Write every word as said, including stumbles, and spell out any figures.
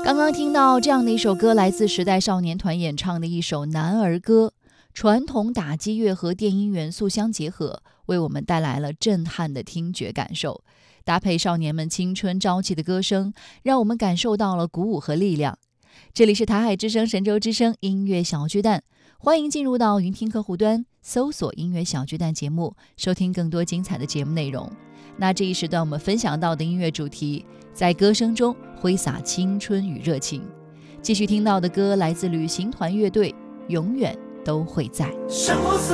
刚刚听到这样的一首歌，来自时代少年团演唱的一首男儿歌，传统打击乐和电音元素相结合，为我们带来了震撼的听觉感受，搭配少年们青春朝气的歌声，让我们感受到了鼓舞和力量。这里是台海之声神州之声音乐小巨蛋，欢迎进入到云听客户端，搜索音乐小巨蛋节目，收听更多精彩的节目内容。那这一时段我们分享到的音乐主题，在歌声中挥洒青春与热情。继续听到的歌来自旅行团乐队，永远都会在。